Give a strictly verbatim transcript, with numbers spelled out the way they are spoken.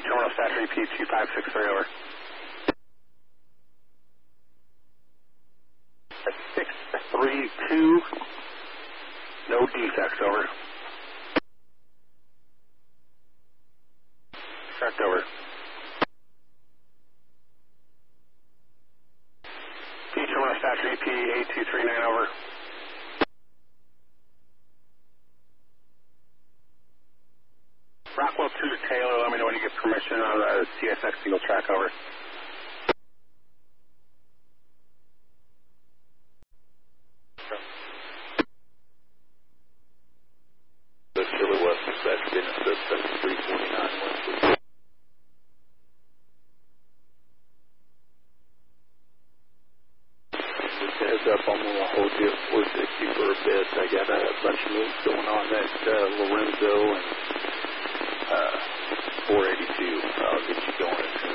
Terminal Stash Repeat two five six three, over. six three two, no defects, over. Correct, over. P Terminal Stash Repeat eight two three nine, over. Rockwell two to Taylor, let me know when you get permission on the C S X single track, over. The Chili West dispatch bin assist seven three four nine one, please. Just heads up, I'm going to hold you at four sixty for a bit. I got a bunch of moves going on at uh, Lorenzo and uh, four eighty-two. I'll get you going as soon